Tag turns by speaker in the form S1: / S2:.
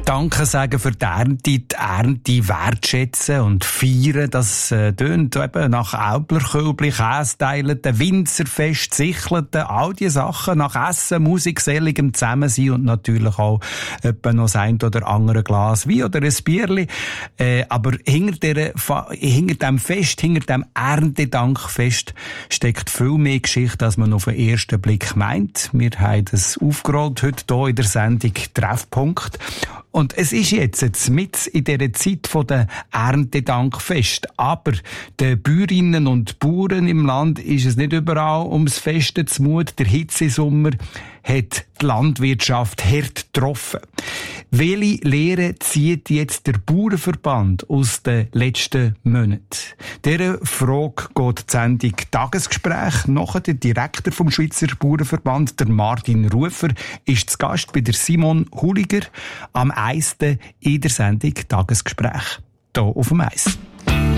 S1: Danke sagen für die Ernte wertschätzen und feiern, das tönt eben nach Aublerkölbli, Kästeilen, Winzerfest, Sichelten, all diese Sachen, nach Essen, Musik, seligem Zusammensein und natürlich auch etwa noch das ein oder andere Glas Wein oder ein Bierli. Aber hinter dem Fest, hinter dem Erntedankfest steckt viel mehr Geschichte, als man auf den ersten Blick meint. Wir haben das aufgerollt heute hier in der Sendung Treffpunkt. Und es ist jetzt mit in dieser Zeit von der Erntedankfest. Aber den Bäuerinnen und Bauern im Land ist es nicht überall ums Festen zumut. Der Hitzesommer hat die Landwirtschaft hart getroffen. Welche Lehre zieht jetzt der Bauernverband aus den letzten Monaten? Dieser Frage geht die Sendung Tagesgespräch. Nachher der Direktor vom Schweizer Bauernverband, der Martin Rufer, ist zu Gast bei der Simon Huliger am 1. in der Sendung Tagesgespräch. Hier auf dem 1.